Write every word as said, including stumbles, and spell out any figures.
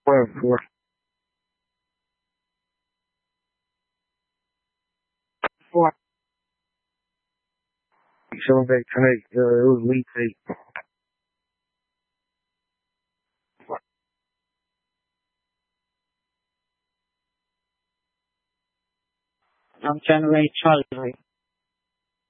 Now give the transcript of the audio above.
Four, four. Four. Seven back tonight. Uh, it was late eight. I'm January Charlie.